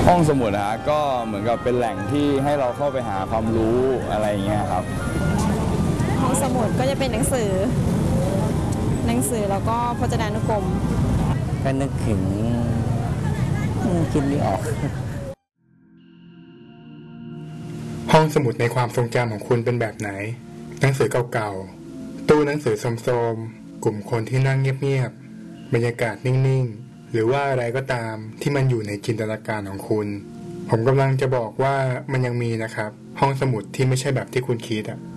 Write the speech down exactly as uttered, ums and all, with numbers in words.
ห้องสมุดนะฮะก็เหมือนกับเป็นแหล่งที่ให้เราเข้าไปหาความรู้อะไรอย่างเงี้ยครับห้องสมุดก็จะเป็นหนังสือหนังสือแล้วก็พจนานุกรมก็นึกถึงคิดไม่ออกห้องสมุดในความทรงจำของคุณเป็นแบบไหนหนังสือเก่าๆตู้หนังสือโทรมๆกลุ่มคนที่นั่งเงียบๆบรรยากาศนิ่งๆหรือว่าอะไรก็ตามที่มันอยู่ในจินตนาการของคุณผมกำลังจะบอกว่ามันยังมีนะครับห้องสมุดที่ไม่ใช่แบบที่คุณคิดอะ